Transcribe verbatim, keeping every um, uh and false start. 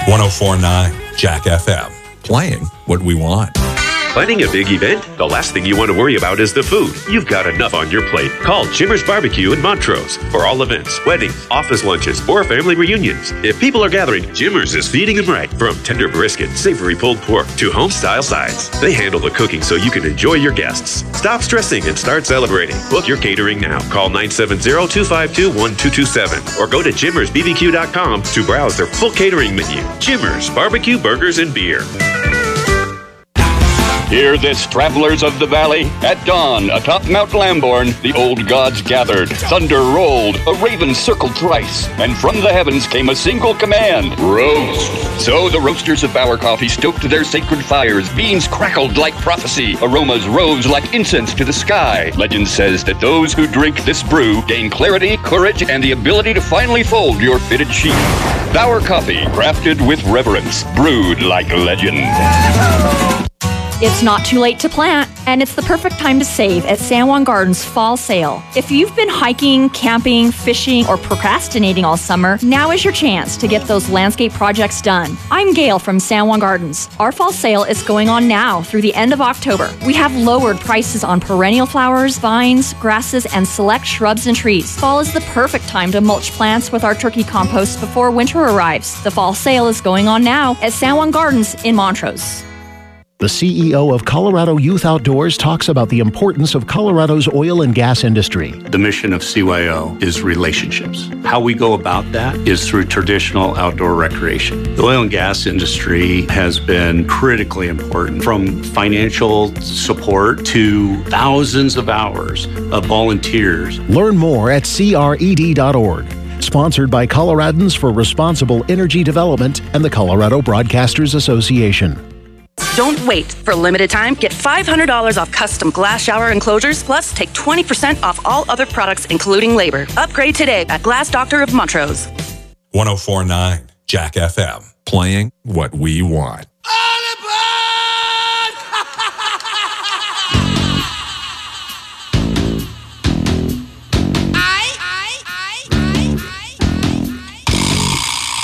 one oh four point nine Jack F M, playing what we want. Planning a big event? The last thing you want to worry about is the food. You've got enough on your plate. Call Jimmer's Barbecue in Montrose for all events, weddings, office lunches, or family reunions. If people are gathering, Jimmer's is feeding them right. From tender brisket, savory pulled pork, to home-style sides. They handle the cooking so you can enjoy your guests. Stop stressing and start celebrating. Book your catering now. Call nine seven zero, two five two, one two two seven or go to jimmers b b q dot com to browse their full catering menu. Jimmer's Barbecue, Burgers, and Beer. Hear this, travelers of the valley. At dawn, atop Mount Lamborn, the old gods gathered. Thunder rolled, a raven circled thrice, and from the heavens came a single command: roast. So the roasters of Bauer Coffee stoked their sacred fires. Beans crackled like prophecy. Aromas rose like incense to the sky. Legend says that those who drink this brew gain clarity, courage, and the ability to finally fold your fitted sheet. Bauer Coffee, crafted with reverence, brewed like legend. It's not too late to plant, and it's the perfect time to save at San Juan Gardens Fall Sale. If you've been hiking, camping, fishing, or procrastinating all summer, now is your chance to get those landscape projects done. I'm Gail from San Juan Gardens. Our fall sale is going on now through the end of October. We have lowered prices on perennial flowers, vines, grasses, and select shrubs and trees. Fall is the perfect time to mulch plants with our turkey compost before winter arrives. The fall sale is going on now at San Juan Gardens in Montrose. The C E O of Colorado Youth Outdoors talks about the importance of Colorado's oil and gas industry. The mission of C Y O is relationships. How we go about that is through traditional outdoor recreation. The oil and gas industry has been critically important, from financial support to thousands of hours of volunteers. Learn more at C R E D dot org. Sponsored by Coloradans for Responsible Energy Development and the Colorado Broadcasters Association. Don't wait. For a limited time, get five hundred dollars off custom glass shower enclosures, plus take twenty percent off all other products, including labor. Upgrade today at Glass Doctor of Montrose. one oh four point nine Jack F M, playing what we want.